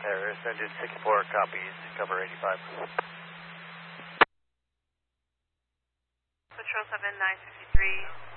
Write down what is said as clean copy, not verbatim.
There, Engine 64 copies, cover 85. Patrol 7963.